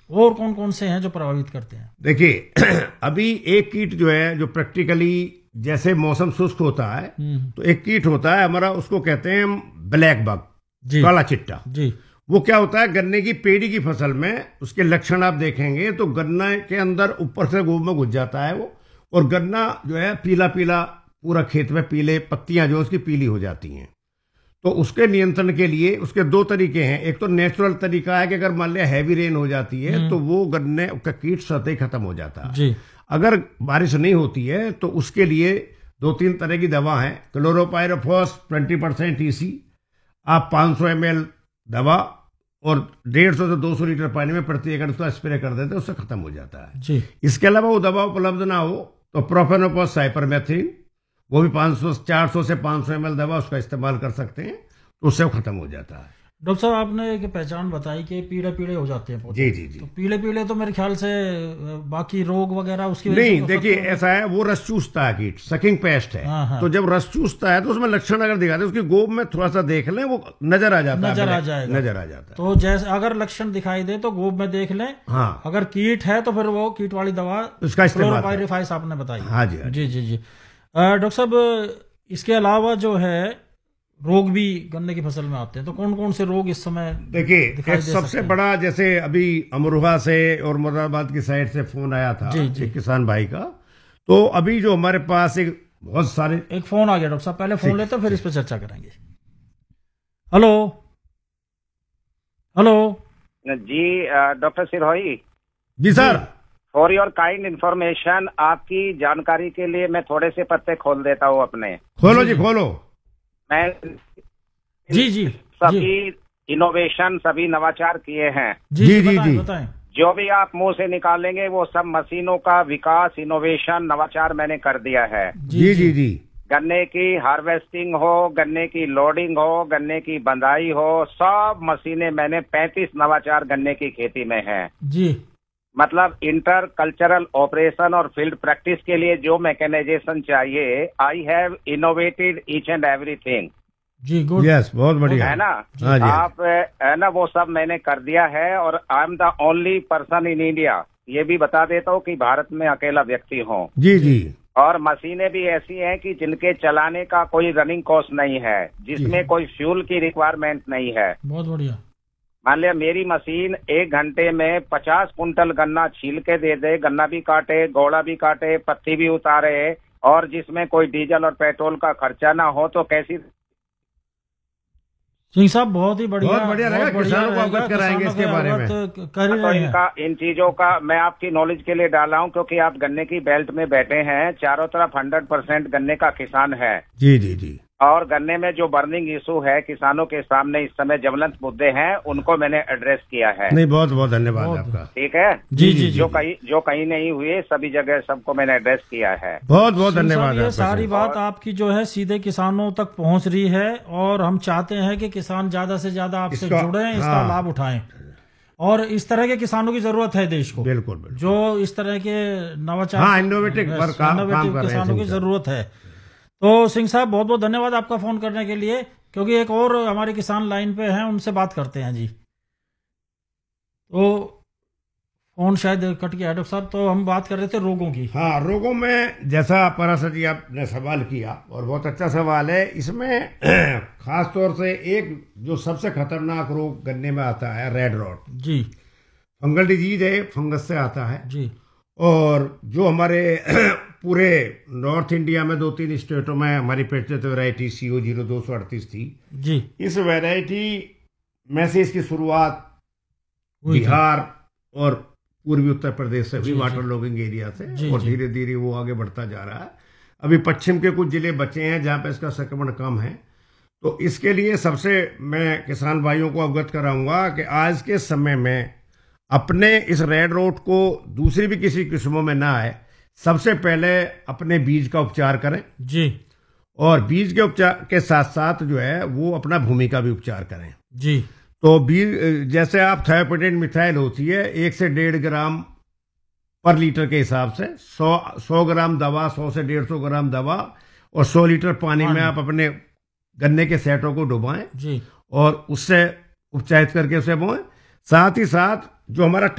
और कौन कौन से हैं जो प्रभावित करते हैं? देखिए अभी एक कीट जो है जो प्रैक्टिकली जैसे मौसम शुष्क होता है तो एक कीट होता है हमारा, उसको कहते हैं ब्लैक बग, काला चिट्टा जी। वो क्या होता है गन्ने की पेड़ी की फसल में, उसके लक्षण आप देखेंगे तो गन्ना के अंदर ऊपर से गोब में घुस जाता है वो, और गन्ना जो है पीला पीला पूरा खेत में पीले पत्तियां जो उसकी पीली हो जाती हैं। तो उसके नियंत्रण के लिए उसके दो तरीके हैं। एक तो नेचुरल तरीका है कि अगर मान लिया हैवी रेन हो जाती है तो वो गन्ने का कीट सतह खत्म हो जाता है जी। अगर बारिश नहीं होती है तो उसके लिए 2-3 तरह की दवा है। क्लोरोपाइरोफॉस 20% EC, आप 500 ml दवा और 150 से 200 लीटर पानी में प्रति एकड़ उसका स्प्रे कर देते हैं, उससे खत्म हो जाता है जी। इसके अलावा वो दवा उपलब्ध ना हो तो प्रोफेनोफॉस साइपरमेथ्रिन, वो भी 400 से 500 ml दवा उसका इस्तेमाल कर सकते हैं, तो उससे वो खत्म हो जाता है। डॉक्टर साहब आपने एक पहचान बताई कि पीले पीले हो जाते हैं पौधे। जी जी जी। तो पीले पीले तो मेरे ख्याल से बाकी रोग वगैरह उसकी वजह नहीं, देखिए ऐसा है वो रस चूसता है कीट, सकिंग पेस्ट है। हाँ। तो जब रस चूसता है तो उसमें लक्षण अगर दिखाते हैं उसकी गोब में थोड़ा सा देख लें वो नजर आ जाता है, नजर आ जाता है। तो जैसे अगर लक्षण दिखाई दे तो गोब में देख लें। हाँ। अगर कीट है तो फिर वो कीट वाली दवा उसका इस्तेमाल आपने बताई। हाँ जी जी जी जी। डॉक्टर साहब इसके अलावा जो है रोग भी गन्ने की फसल में आते हैं, तो कौन कौन से रोग इस समय? देखिए एक सबसे बड़ा, जैसे अभी अमरोहा से और मुरादाबाद की साइड से फोन आया था एक किसान भाई का, तो अभी जो हमारे पास एक बहुत सारे एक फोन आ गया डॉक्टर साहब, पहले फोन लेते हैं फिर इस पर चर्चा करेंगे। Hello hello ji doctor Sirohi ji sir. For your kind information, आपकी जानकारी के लिए मैं थोड़े से पत्ते खोल देता हूँ अपने। खोलो जी खोलो। मैं जी सभी इनोवेशन, सभी नवाचार किए हैं जी जी जी। जो भी आप मुंह से निकालेंगे वो सब मशीनों का विकास, इनोवेशन, नवाचार मैंने कर दिया है। जी जी जी। गन्ने की हार्वेस्टिंग हो, गन्ने की लोडिंग हो, गन्ने की बंधाई हो, सब मशीनें मैंने 35 नवाचार गन्ने की खेती में है जी। मतलब इंटर कल्चरल ऑपरेशन और फील्ड प्रैक्टिस के लिए जो मैकेनाइजेशन चाहिए, I have innovated each and everything ji. Good. Yes, बहुत बढ़िया है ना। आप है ना, वो सब मैंने कर दिया है और I am the only person in India, ये भी बता देता हूँ कि भारत में अकेला व्यक्ति हूँ जी जी। और मशीनें भी ऐसी हैं कि जिनके चलाने का कोई रनिंग कॉस्ट नहीं है, जिसमें कोई फ्यूल की रिक्वायरमेंट नहीं है। बहुत बढ़िया। मान लिया मेरी मशीन 1 घंटे में 50 कुंटल गन्ना छील के दे दे, गन्ना भी काटे, गोला भी काटे, पत्ती भी उतारे, और जिसमें कोई डीजल और पेट्रोल का खर्चा ना हो, तो कैसी। सिंह साहब बहुत ही बढ़िया, बहुत बढ़िया रहेगा, किसानों को अवगत कराएंगे इसके बारे में। तो इन चीजों का मैं आपकी नॉलेज के लिए डाला हूं, क्योंकि आप गन्ने की बेल्ट में बैठे हैं, चारों तरफ 100% गन्ने का किसान है। जी जी जी। और गन्ने में जो बर्निंग इशू है किसानों के सामने इस समय ज्वलंत मुद्दे हैं, उनको मैंने एड्रेस किया है। नहीं, बहुत बहुत धन्यवाद आपका। ठीक है जी जी। जो कहीं नहीं हुए सभी जगह सबको मैंने एड्रेस किया है। बहुत बहुत धन्यवाद। ये सारी बात आपकी जो है सीधे किसानों तक पहुंच रही है और हम चाहते हैं कि किसान ज्यादा से ज्यादा आपसे जुड़े, इसका लाभ उठाएं, और इस तरह के किसानों की जरूरत है देश को। बिल्कुल जो इस तरह के नवाचार, इनोवेटिव किसानों की जरूरत है। तो सिंह साहब बहुत बहुत धन्यवाद आपका फोन करने के लिए, क्योंकि एक और हमारे किसान लाइन पे हैं, उनसे बात करते हैं जी। तो फोन शायद कट गया डॉक्टर साहब, तो हम बात कर रहे थे रोगों की। हाँ, रोगों में जैसा पराशर जी आपने सवाल किया और बहुत अच्छा सवाल है। इसमें खास तौर से एक जो सबसे खतरनाक रोग गन्ने में आता है, रेड रॉट जी। फंगल डिजीज है, फंगस से आता है जी। और जो हमारे पूरे नॉर्थ इंडिया में 2-3 स्टेटों में हमारी प्रचलित वैरायटी CO 0238 थी जी। इस वैरायटी में से इसकी शुरुआत बिहार और पूर्वी उत्तर प्रदेश से हुई, वाटर लॉगिंग एरिया से, और धीरे धीरे वो आगे बढ़ता जा रहा है। अभी पश्चिम के कुछ जिले बचे हैं जहां पे इसका संक्रमण कम है। तो इसके लिए सबसे मैं किसान भाइयों को अवगत कराऊंगा कि आज के समय में अपने इस रेड रोट को दूसरी भी किसी किस्मों में ना आए, सबसे पहले अपने बीज का उपचार करें जी, और बीज के उपचार के साथ साथ जो है वो अपना भूमि का भी उपचार करें जी। तो बीज जैसे आप थायोपेटेंट मिथाइल होती है 1 से 1.5 ग्राम पर लीटर के हिसाब से 100 ग्राम दवा, 100 से 150 ग्राम दवा और 100 लीटर पानी में आप अपने गन्ने के सेटों को डुबाएं जी, और उससे उपचारित करके उसे बोएं। साथ ही साथ जो हमारा